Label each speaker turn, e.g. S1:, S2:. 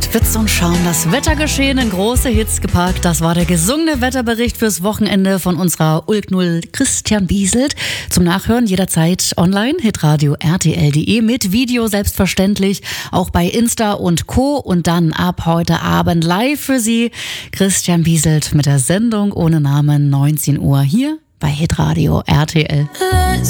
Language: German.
S1: Mit Witz und Charme das Wettergeschehen in große Hits gepackt. Das war der gesungene Wetterbericht fürs Wochenende von unserer Ulk 0 Christian Bieselt. Zum Nachhören jederzeit online, hitradio rtl.de mit Video selbstverständlich, auch bei Insta und Co. Und dann ab heute Abend live für Sie Christian Bieselt mit der Sendung ohne Namen 19 Uhr hier bei hitradio RTL.